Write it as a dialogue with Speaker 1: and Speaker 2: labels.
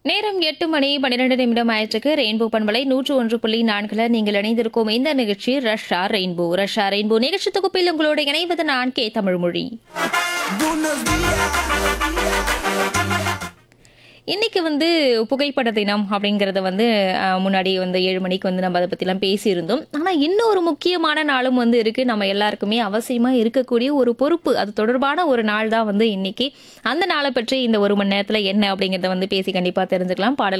Speaker 1: நேரம் 8 மணி 12 நிமிடம் ஆயிற்றுக்கு ரெயின்போ பண்பலை 101.4 நீங்கள் இணைந்திருக்கும் இந்த நிகழ்ச்சி ரஷ்யா ரெயின்போ நிகழ்ச்சி தொகுப்பில் உங்களோடு இணைவது நான் கே தமிழ்மொழி. இன்னைக்கு புகைப்பட தினம் அப்படிங்கறத முன்னாடி 7 மணிக்கு நம்ம அதை பத்திலாம் பேசியிருந்தோம். ஆனா இன்னொரு முக்கியமான நாளும் இருக்கு. நம்ம எல்லாருக்குமே அவசியமா இருக்கக்கூடிய ஒரு பொறுப்பு, அது தொடர்பான ஒரு நாள் தான் இன்னைக்கு. அந்த நாளை பற்றி இந்த ஒரு மணி நேரத்துல என்ன அப்படிங்கறத பேசி கண்டிப்பா தெரிஞ்சுக்கலாம். பாடல்